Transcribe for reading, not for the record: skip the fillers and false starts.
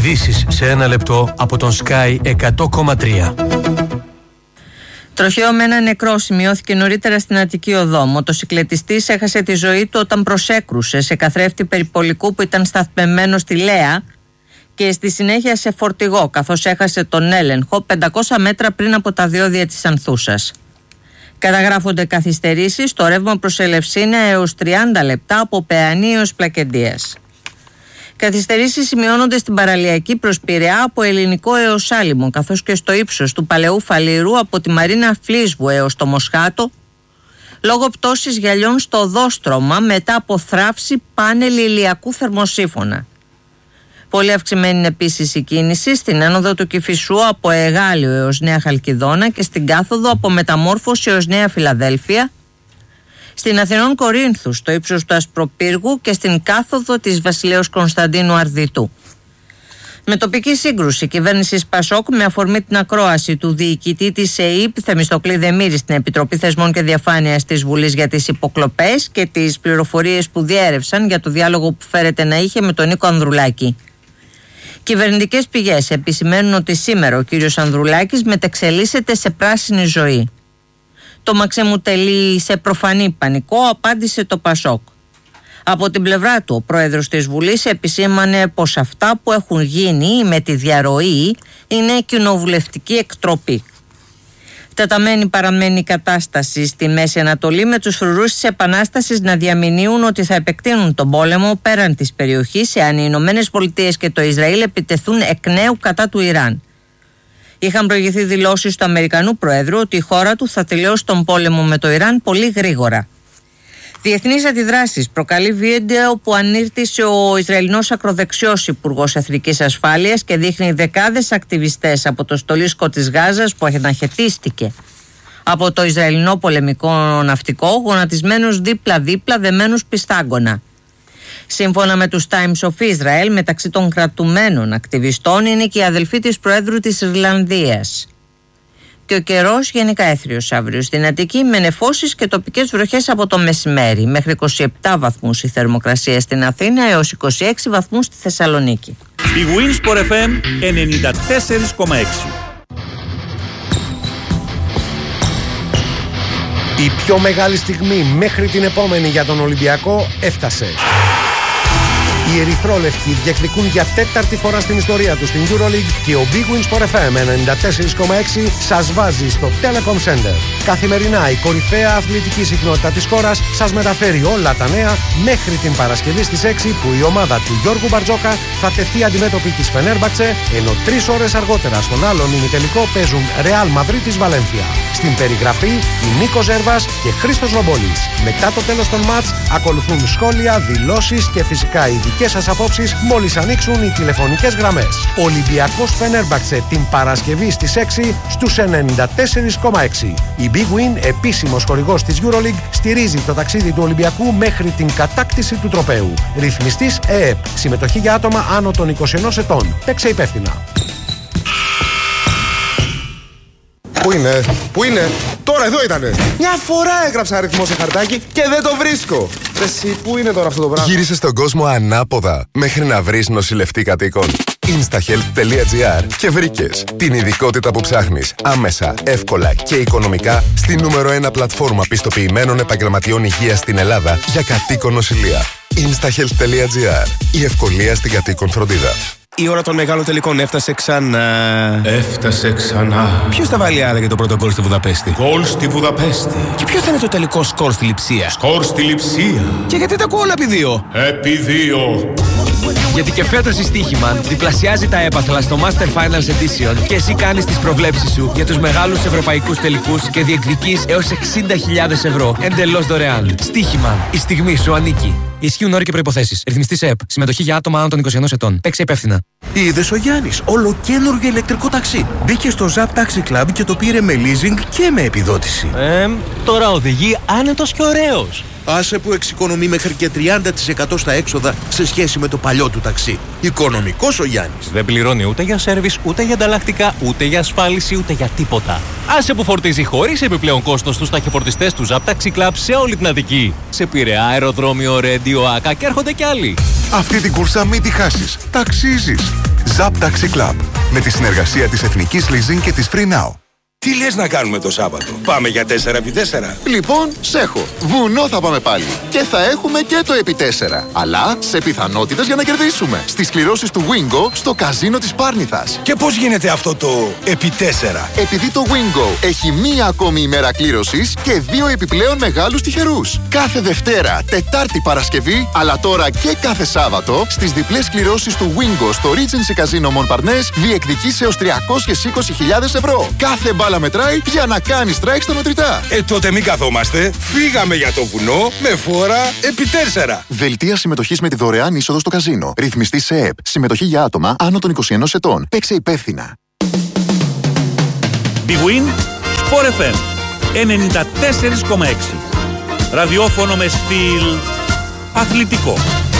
Ειδήσεις σε ένα λεπτό από τον Sky 100,3. Τροχαίο με ένα νεκρό σημειώθηκε νωρίτερα στην Αττική Οδό. Μοτοσικλετιστής έχασε τη ζωή του όταν προσέκρουσε σε καθρέφτη περιπολικού που ήταν σταθμευμένο στη Λέα και στη συνέχεια σε φορτηγό, καθώς έχασε τον έλεγχο 500 μέτρα πριν από τα διόδια της Ανθούσας. Καταγράφονται καθυστερήσεις στο ρεύμα προς Ελευσίνα έως 30 λεπτά από Παιανή έως Πλακεντίας. Καθυστερήσεις σημειώνονται στην παραλιακή προς Πειραιά από Ελληνικό έως Άλυμο, καθώς και στο ύψος του Παλαιού Φαλήρου από τη Μαρίνα Φλίσβου έως το Μοσχάτο, λόγω πτώσης γυαλιών στο οδόστρωμα μετά από θράψη πάνελ ηλιακού θερμοσύφωνα. Πολύ αυξημένη είναι επίσης η κίνηση στην ένοδο του Κηφισού από Εγάλιο έως Νέα Χαλκιδόνα και στην κάθοδο από Μεταμόρφωση έως Νέα Φιλαδέλφια, στην Αθηνών Κορίνθου στο ύψος του Ασπροπύργου και στην κάθοδο της Βασιλέως Κωνσταντίνου Αρδιτού. Με τοπική σύγκρουση κυβέρνησης Πασόκ με αφορμή την ακρόαση του διοικητή της ΕΕΠ Θεμιστοκλή Δεμήρη στην Επιτροπή Θεσμών και Διαφάνειας της Βουλής για τις υποκλοπές και τις πληροφορίες που διέρευσαν για το διάλογο που φέρεται να είχε με τον Νίκο Ανδρουλάκη. Κυβερνητικές πηγές επισημαίνουν ότι σήμερα ο κύριος Ανδρουλάκης μετεξελίσσεται σε πράσινη ζωή. Το Μαξίμου τελεί σε προφανή πανικό, απάντησε το Πασόκ. Από την πλευρά του, ο πρόεδρος της Βουλής επισήμανε πως αυτά που έχουν γίνει με τη διαρροή είναι κοινοβουλευτική εκτροπή. Τεταμένη παραμένει η κατάσταση στη Μέση Ανατολή, με τους φρουρούς της Επανάστασης να διαμηνύουν ότι θα επεκτείνουν τον πόλεμο πέραν της περιοχής εάν οι Ηνωμένες Πολιτείες και το Ισραήλ επιτεθούν εκ νέου κατά του Ιράν. Είχαν προηγηθεί δηλώσεις του Αμερικανού Προέδρου ότι η χώρα του θα τελειώσει τον πόλεμο με το Ιράν πολύ γρήγορα. Διεθνείς αντιδράσεις προκαλεί βίντεο που ανήρτησε ο Ισραηλινός ακροδεξιός Υπουργός Εθνικής Ασφάλειας και δείχνει δεκάδες ακτιβιστές από το στολίσκο της Γάζας που αναχαιτίστηκε από το Ισραηλινό πολεμικό ναυτικό, γονατισμένους δίπλα-δίπλα δεμένους πιστάγκωνα. Σύμφωνα με τους Times of Israel, μεταξύ των κρατουμένων ακτιβιστών είναι και η αδελφή της Προέδρου της Ιρλανδίας. Και ο καιρός γενικά έθριος αύριο στην Αττική, με νεφώσεις και τοπικές βροχές από το μεσημέρι. Μέχρι 27 βαθμούς η θερμοκρασία στην Αθήνα έως 26 βαθμούς στη Θεσσαλονίκη. Η Winsport FM 94,6. Η πιο μεγάλη στιγμή μέχρι την επόμενη για τον Ολυμπιακό έφτασε. Οι ερυθρόλευκοι διεκδικούν για τέταρτη φορά στην ιστορία τους στην EuroLeague και ο Big Win Sport FM 94,6 σας βάζει στο Telecom Center. Καθημερινά η κορυφαία αθλητική συχνότητα της χώρας σας μεταφέρει όλα τα νέα μέχρι την Παρασκευή στις 6 που η ομάδα του Γιώργου Μπαρτζόκα θα τεθεί αντιμέτωπη της Φενέρμπαξε, ενώ 3 ώρες αργότερα στον άλλον ημιτελικό παίζουν Real Madrid Βαλένθια. Στην περιγραφή η Νίκος Ζέρβας και Χρήστος Ρομπόλης. Μετά το τέλος των μάτς ακολουθούν σχόλια, δηλώσεις και φυσικά ειδικές σας απόψεις μόλις ανοίξουν οι τηλεφωνικές γραμμές. Ολυμπιακός Φενέρμπαξε την Παρασκευή στις 6 στους 94,6. Η Big Win, επίσημος χορηγός της EuroLeague, στηρίζει το ταξίδι του Ολυμπιακού μέχρι την κατάκτηση του τροπαίου. Ρυθμιστής ΕΕΠ. Συμμετοχή για άτομα άνω των 21 ετών. Παίξε υπεύθυνα. Πού είναι, τώρα εδώ ήτανε. Μια φορά έγραψα αριθμό σε χαρτάκι και δεν το βρίσκω. Εσύ, πού είναι τώρα αυτό το πράγμα? Γύρισες στον κόσμο ανάποδα μέχρι να βρεις νοσηλευτή κατοίκων. Instahealth.gr και βρήκες την ειδικότητα που ψάχνεις άμεσα, εύκολα και οικονομικά στη νούμερο 1 πλατφόρμα πιστοποιημένων επαγγελματιών υγείας στην Ελλάδα για κατοίκον νοσηλεία. Instahealth.gr. Η ευκολία στην κατοίκον φροντίδα. Η ώρα των μεγάλων τελικών έφτασε ξανά. Έφτασε ξανά. Ποιος θα βάλει άραγε το πρώτο γκολ στη Βουδαπέστη? Γκολ στη Βουδαπέστη. Και ποιο θα είναι το τελικό σκορ στη Λειψία? Σκορ στη Λειψία. Και γιατί τα ακούω όλα επί 2? Επί 2. Γιατί και φέτος η Στοίχημαν διπλασιάζει τα έπαθλα στο Master Finals Edition και εσύ κάνεις τις προβλέψεις σου για τους μεγάλους ευρωπαϊκούς τελικούς και διεκδικείς έως 60.000 ευρώ εντελώς δωρεάν. Στοίχημαν. Η στιγμή σου ανήκει. Ισχύουν όροι και προϋποθέσεις. Ρυθμιστής ΕΕΠ. Συμμετοχή για άτομα άνω των 21 ετών. Παίξε υπεύθυνα. Είδες ο Γιάννης, ολοκαίνουργιο ηλεκτρικό ταξί. Μπήκε στο Zap Taxi Club και το πήρε με leasing και με επιδότηση. Τώρα οδηγεί άνετος και ωραίος. Άσε που εξοικονομεί μέχρι και 30% στα έξοδα σε σχέση με το παλιό του ταξί. Οικονομικός ο Γιάννης. Δεν πληρώνει ούτε για σέρβις, ούτε για ανταλλακτικά, ούτε για ασφάλιση, ούτε για τίποτα. Άσε που φορτίζει χωρίς επιπλέον κόστος στους ταχυφορτιστές του Zap Taxi Club σε όλη την Αττική. Σε Πειραιά, αεροδρόμιο, Ρέντιο, Άκα και έρχονται κι άλλοι. Αυτή την κούρσα μην τη χάσεις. Ταξίζεις. Zap Taxi Club. Με τη συνεργασία της Εθνικής Leasing και της Free Now. Τι λες να κάνουμε το Σάββατο? Πάμε για 4x4? Λοιπόν, σέχω. Βουνό θα πάμε πάλι. Και θα έχουμε και το επί 4. Αλλά σε πιθανότητες για να κερδίσουμε. Στις κληρώσεις του Wingo στο καζίνο της Πάρνηθας. Και πώς γίνεται αυτό το επί 4? Επειδή το Wingo έχει μία ακόμη ημέρα κλήρωσης και 2 επιπλέον μεγάλους τυχερούς. Κάθε Δευτέρα, Τετάρτη, Παρασκευή, αλλά τώρα και κάθε Σάββατο, στις διπλές κληρώσεις του Wingo στο Regency Casino Montparnasse διεκδικείς έως 320.000 ευρώ. Κάθε μπάλα μετράει για να κάνει strike στα μετρητά. Τότε μην καθόμαστε. Φύγαμε για το βουνό με φόρα επί 4. Δελτία συμμετοχής με τη δωρεάν είσοδο στο καζίνο. Ρυθμιστή σε ΕΠ. Συμμετοχή για άτομα άνω των 21 ετών. Παίξε υπεύθυνα. Big Win Sport FM 94,6. Ραδιόφωνο με στυλ αθλητικό.